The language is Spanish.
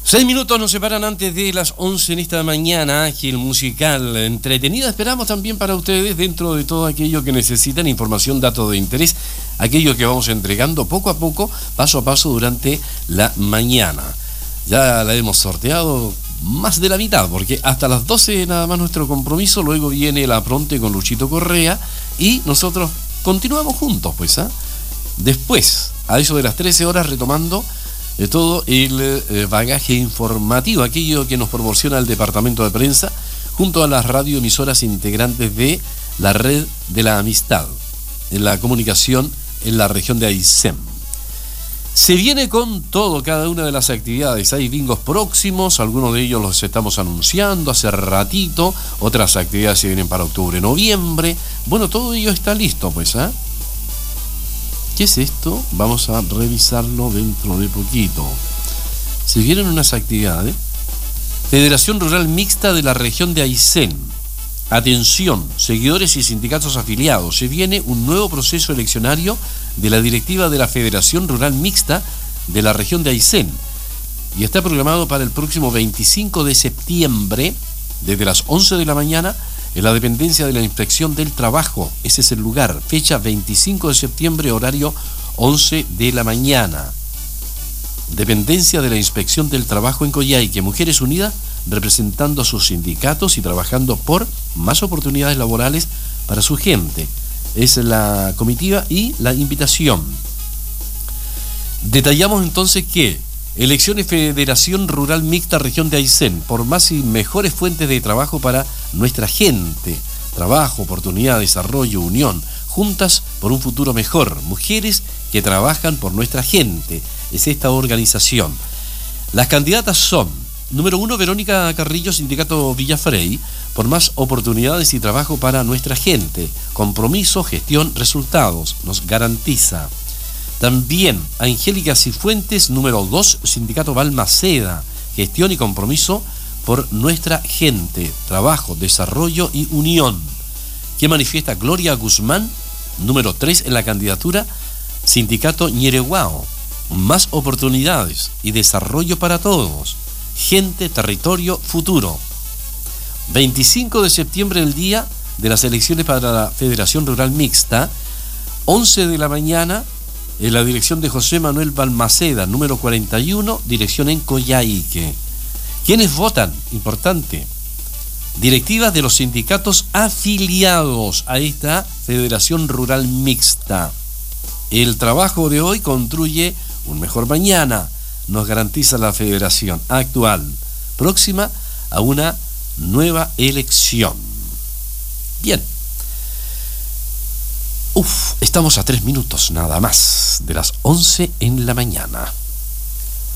6 minutos nos separan antes de las 11 en esta mañana ágil, musical, entretenida. Esperamos también para ustedes, dentro de todo aquello que necesitan, información, datos de interés, aquello que vamos entregando poco a poco, paso a paso durante la mañana. Ya la hemos sorteado más de la mitad, porque hasta las 12 nada más nuestro compromiso, luego viene la Pronte con Luchito Correa y nosotros continuamos juntos, pues, Después, a eso de las 13 horas, retomando de todo el bagaje informativo, aquello que nos proporciona el Departamento de Prensa, junto a las radioemisoras integrantes de la Red de la Amistad, en la comunicación en la región de Aysén. Se viene con todo, cada una de las actividades. Hay bingos próximos, algunos de ellos los estamos anunciando hace ratito, otras actividades se vienen para octubre, noviembre. Bueno, todo ello está listo, pues, ¿Qué es esto? Vamos a revisarlo dentro de poquito. Se vienen unas actividades. Federación Rural Mixta de la región de Aysén. Atención, seguidores y sindicatos afiliados. Se viene un nuevo proceso eleccionario de la directiva de la Federación Rural Mixta de la región de Aysén. Y está programado para el próximo 25 de septiembre, desde las 11 de la mañana, en la dependencia de la Inspección del Trabajo. Ese es el lugar. Fecha 25 de septiembre, horario 11 de la mañana. Dependencia de la Inspección del Trabajo en Coyhaique. Mujeres Unidas representando a sus sindicatos y trabajando por más oportunidades laborales para su gente. Es la comitiva y la invitación. Detallamos entonces que elecciones Federación Rural Mixta Región de Aysén, por más y mejores fuentes de trabajo para nuestra gente. Trabajo, oportunidad, desarrollo, unión, juntas por un futuro mejor. Mujeres que trabajan por nuestra gente. Es esta organización. Las candidatas son: número 1, Verónica Carrillo, Sindicato Villafrey, por más oportunidades y trabajo para nuestra gente. Compromiso, gestión, resultados. Nos garantiza. También Angélica Cifuentes, número 2, Sindicato Balmaceda, gestión y compromiso por nuestra gente, trabajo, desarrollo y unión. Que manifiesta Gloria Guzmán, número 3 en la candidatura, Sindicato Ñereguao, más oportunidades y desarrollo para todos, gente, territorio, futuro. 25 de septiembre, el día de las elecciones para la Federación Rural Mixta, 11 de la mañana, en la dirección de José Manuel Balmaceda, número 41, dirección en Coyhaique. ¿Quiénes votan? Importante. Directivas de los sindicatos afiliados a esta Federación Rural Mixta. El trabajo de hoy construye un mejor mañana, nos garantiza la federación actual, próxima a una nueva elección. Bien. Estamos a 3 minutos nada más de las 11 en la mañana.